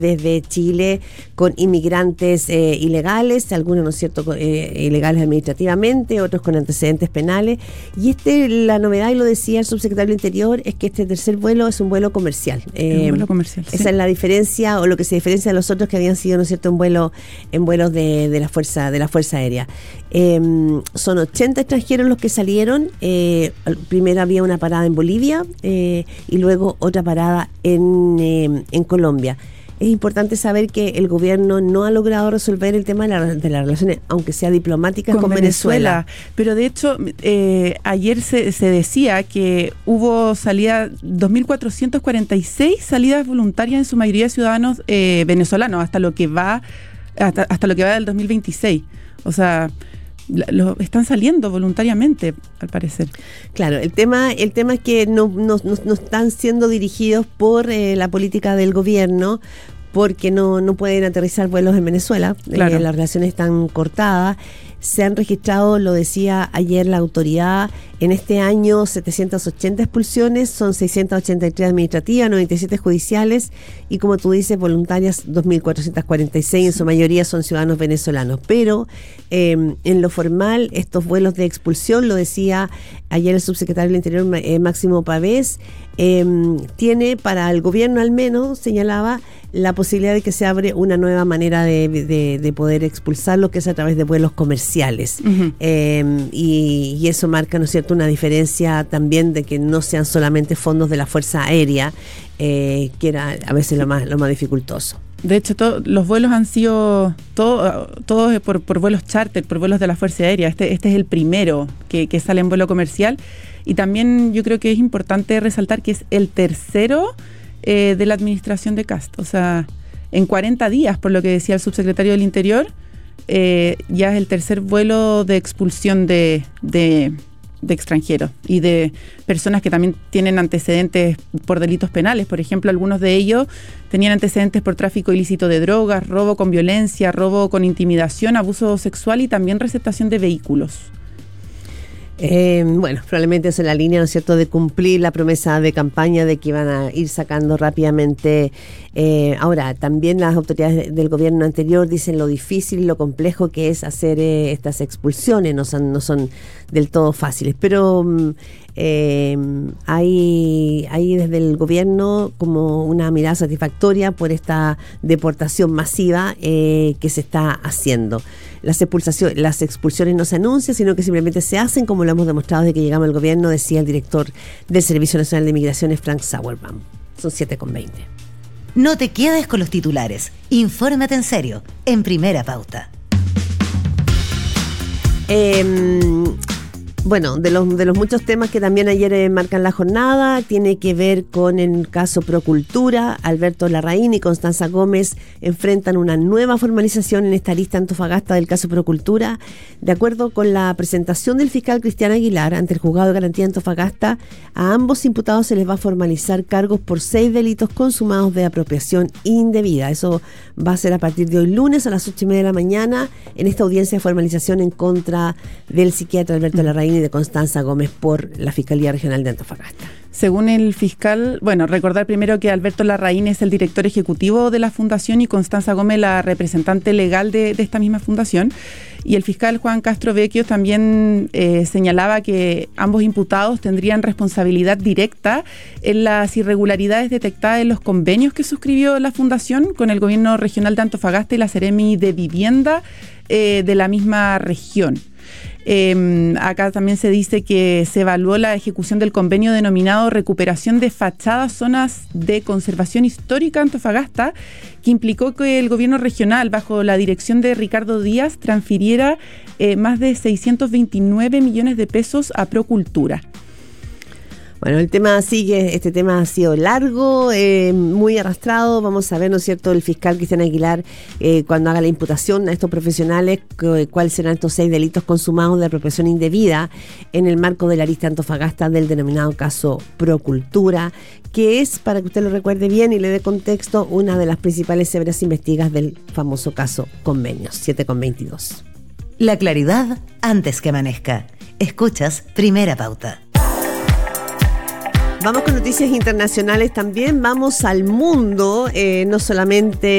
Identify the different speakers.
Speaker 1: desde Chile con inmigrantes ilegales, algunos, ¿no es cierto?, ilegales administrativamente, otros con antecedentes penales. Y la novedad, y lo decía el subsecretario del Interior, es que este tercer vuelo es un vuelo comercial.
Speaker 2: Un vuelo comercial, sí.
Speaker 1: Esa es la diferencia, o lo que se diferencia de los otros que habían sido, ¿no es cierto?, en vuelos de la Fuerza Aérea. Son 80 extranjeros los que salieron. Primero había una parada en Bolivia y luego otra parada en Colombia. Es importante saber que el gobierno no ha logrado resolver el tema de las relaciones, aunque sea diplomáticas, con Venezuela.
Speaker 2: Pero de hecho, ayer se decía que hubo 2.446 salidas voluntarias, en su mayoría ciudadanos venezolanos, hasta lo que va del 2026. O sea, están saliendo voluntariamente, al parecer.
Speaker 1: Claro, el tema es que no están siendo dirigidos por la política del gobierno, porque no pueden aterrizar vuelos en Venezuela.
Speaker 2: Claro.
Speaker 1: Las relaciones están cortadas. Se han registrado, lo decía ayer la autoridad, en este año 780 expulsiones, son 683 administrativas, 97 judiciales y, como tú dices, voluntarias 2.446, en su mayoría son ciudadanos venezolanos. Pero en lo formal, estos vuelos de expulsión, lo decía ayer el subsecretario del Interior, Máximo Pavés, tiene para el gobierno, al menos, señalaba, la posibilidad de que se abre una nueva manera de poder expulsarlo, que es a través de vuelos comerciales. Uh-huh. Y eso marca, ¿no es cierto?, una diferencia también de que no sean solamente fondos de la Fuerza Aérea, que era a veces lo más dificultoso.
Speaker 2: De hecho, los vuelos han sido todos por vuelos charter, por vuelos de la Fuerza Aérea. Este es el primero que sale en vuelo comercial. Y también yo creo que es importante resaltar que es el tercero de la administración de Kast. O sea, en 40 días, por lo que decía el subsecretario del Interior, ya es el tercer vuelo de expulsión de extranjeros y de personas que también tienen antecedentes por delitos penales. Por ejemplo, algunos de ellos tenían antecedentes por tráfico ilícito de drogas, robo con violencia, robo con intimidación, abuso sexual y también receptación de vehículos.
Speaker 1: Bueno, probablemente es en la línea, ¿no es cierto?, de cumplir la promesa de campaña de que iban a ir sacando rápidamente. Ahora, también las autoridades del gobierno anterior dicen lo difícil y lo complejo que es hacer estas expulsiones, no son del todo fáciles, pero hay desde el gobierno como una mirada satisfactoria por esta deportación masiva que se está haciendo. Las expulsiones no se anuncian, sino que simplemente se hacen, como lo hemos demostrado desde que llegamos al gobierno, decía el director del Servicio Nacional de Migraciones, Frank Sauerbaum. Son 7:20.
Speaker 3: No te quedes con los titulares. Infórmate en serio, en Primera Pauta.
Speaker 1: Bueno, de los muchos temas que también ayer marcan la jornada, tiene que ver con el caso Procultura. Alberto Larraín y Constanza Gómez enfrentan una nueva formalización en esta lista Antofagasta del caso Procultura. De acuerdo con la presentación del fiscal Cristian Aguilar ante el Juzgado de Garantía Antofagasta, a ambos imputados se les va a formalizar cargos por 6 delitos consumados de apropiación indebida. Eso va a ser a partir de hoy lunes a las 8:30 de la mañana en esta audiencia de formalización en contra del psiquiatra Alberto Larraín y de Constanza Gómez por la Fiscalía Regional de Antofagasta.
Speaker 2: Según el fiscal, recordar primero que Alberto Larraín es el director ejecutivo de la fundación y Constanza Gómez la representante legal de esta misma fundación. Y el fiscal Juan Castro Vecchio también señalaba que ambos imputados tendrían responsabilidad directa en las irregularidades detectadas en los convenios que suscribió la fundación con el gobierno regional de Antofagasta y la Seremi de Vivienda de la misma región. Acá también se dice que se evaluó la ejecución del convenio denominado Recuperación de Fachadas Zonas de Conservación Histórica Antofagasta, que implicó que el gobierno regional, bajo la dirección de Ricardo Díaz, transfiriera más de 629 millones de pesos a Procultura.
Speaker 1: Bueno, el tema sigue, este tema ha sido largo, muy arrastrado. Vamos a ver, ¿no es cierto?, el fiscal Cristian Aguilar, cuando haga la imputación a estos profesionales, cuáles serán estos 6 delitos consumados de apropiación indebida en el marco de la lista Antofagasta del denominado caso Procultura, que es, para que usted lo recuerde bien y le dé contexto, una de las principales hebras investigadas del famoso caso Convenios. 7:22.
Speaker 3: La claridad antes que amanezca. Escuchas Primera Pauta.
Speaker 1: Vamos con noticias internacionales también, vamos al mundo, no solamente